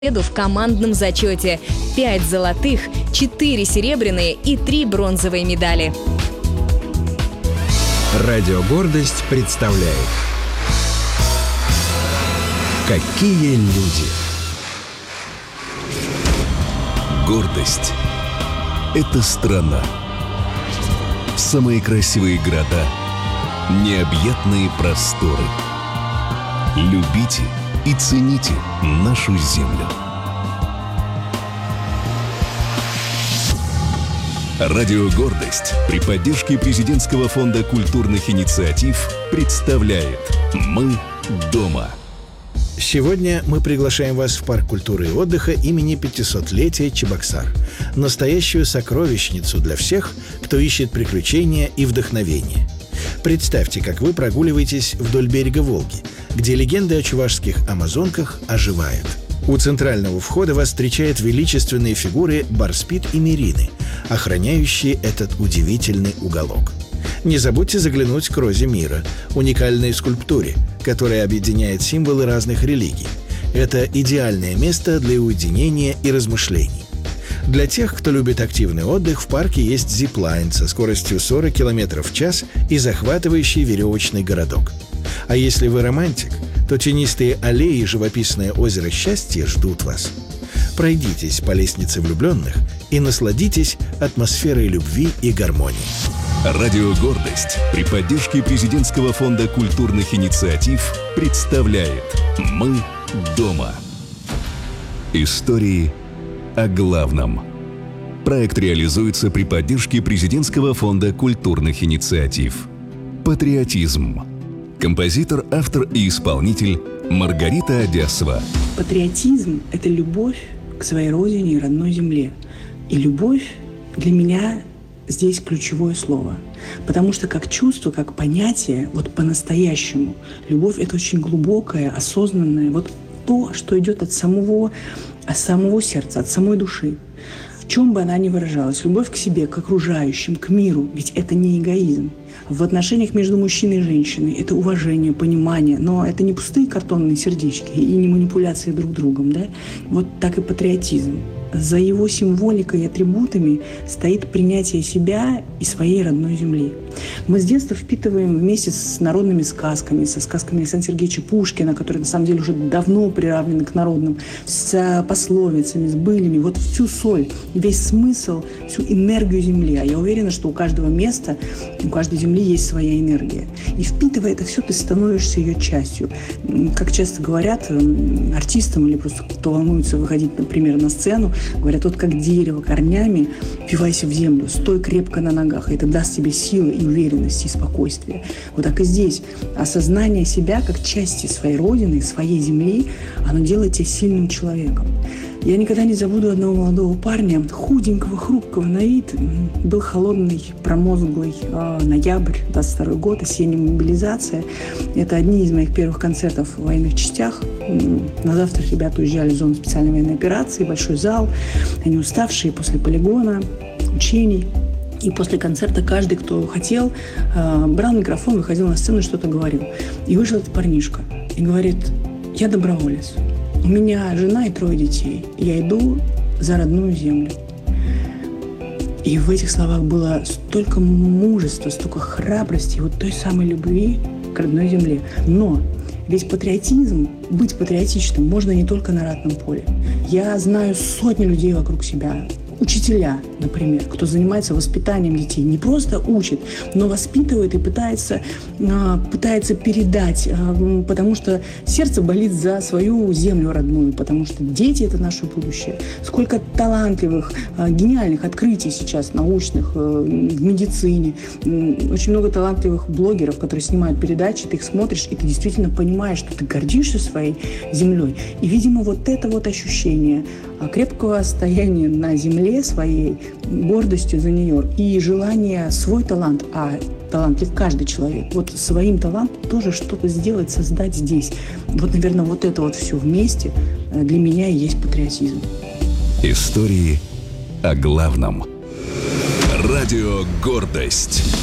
В командном зачете 5 золотых, 4 серебряные и 3 бронзовые медали. Радио «Гордость» представляет «Какие люди». Гордость – это страна. Самые красивые города, необъятные просторы. Любите и цените нашу землю. Радио «Гордость» при поддержке Президентского фонда культурных инициатив представляет «Мы дома». Сегодня мы приглашаем вас в парк культуры и отдыха имени 500-летия Чебоксар. Настоящую сокровищницу для всех, кто ищет приключения и вдохновение. Представьте, как вы прогуливаетесь вдоль берега Волги, где легенды о чувашских амазонках оживают. У центрального входа вас встречают величественные фигуры Барспит и Мерины, охраняющие этот удивительный уголок. Не забудьте заглянуть к Розе мира, уникальной скульптуре, которая объединяет символы разных религий. Это идеальное место для уединения и размышлений. Для тех, кто любит активный отдых, в парке есть зиплайн со скоростью 40 км в час и захватывающий веревочный городок. А если вы романтик, то тенистые аллеи и живописное озеро Счастья ждут вас. Пройдитесь по лестнице влюбленных и насладитесь атмосферой любви и гармонии. Радио «Гордость» при поддержке Президентского фонда культурных инициатив представляет «Мы дома». Истории о главном. Проект реализуется при поддержке Президентского фонда культурных инициатив. Патриотизм. Композитор, автор и исполнитель Маргарита Одясова. Патриотизм – это любовь к своей родине и родной земле. И любовь для меня здесь ключевое слово. Потому что как чувство, как понятие, вот по-настоящему, любовь – это очень глубокое, осознанное, вот то, что идет от самого сердца, от самой души. В чем бы она ни выражалась, любовь к себе, к окружающим, к миру, ведь это не эгоизм. В отношениях между мужчиной и женщиной это уважение, понимание, но это не пустые картонные сердечки и не манипуляции друг другом, да? Вот так и патриотизм. За его символикой и атрибутами стоит принятие себя и своей родной земли. Мы с детства впитываем вместе с народными сказками, со сказками Александра Сергеевича Пушкина, которые на самом деле уже давно приравнены к народным, с пословицами, с былями, вот всю соль, весь смысл, всю энергию земли. А я уверена, что у каждого места, у каждой земли есть своя энергия. И впитывая это все, ты становишься ее частью. Как часто говорят артистам или просто кто волнуется выходить, например, на сцену, говорят, вот как дерево корнями, впивайся в землю, стой крепко на ногах, и это даст тебе силы и уверенность, и спокойствие. Вот так и здесь. Осознание себя как части своей родины, своей земли, оно делает тебя сильным человеком. Я никогда не забуду одного молодого парня, худенького, хрупкого на вид. Был холодный, промозглый ноябрь, 22 год, осенняя мобилизация. Это одни из моих первых концертов в военных частях. На завтра ребята уезжали в зону специальной военной операции, большой зал. Они уставшие после полигона, учений. И после концерта каждый, кто хотел, брал микрофон, выходил на сцену и что-то говорил. И вышел этот парнишка и говорит: я доброволец. У меня жена и 3 детей. Я иду за родную землю. И в этих словах было столько мужества, столько храбрости, вот той самой любви к родной земле. Но ведь патриотизм, быть патриотичным можно не только на ратном поле. Я знаю сотни людей вокруг себя. Учителя, например, кто занимается воспитанием детей, не просто учит, но воспитывает и пытается передать, потому что сердце болит за свою землю родную, потому что дети – это наше будущее. Сколько талантливых, гениальных открытий сейчас научных, в медицине. Очень много талантливых блогеров, которые снимают передачи, ты их смотришь, и ты действительно понимаешь, что ты гордишься своей землей. И, видимо, вот это вот ощущение крепкого стояния на земле своей, гордостью за нее и желание свой талант, а талантлив каждый человек, вот своим талантом тоже что-то сделать, создать здесь. Вот, наверное, вот это вот все вместе для меня и есть патриотизм. Истории о главном. Радио «Гордость».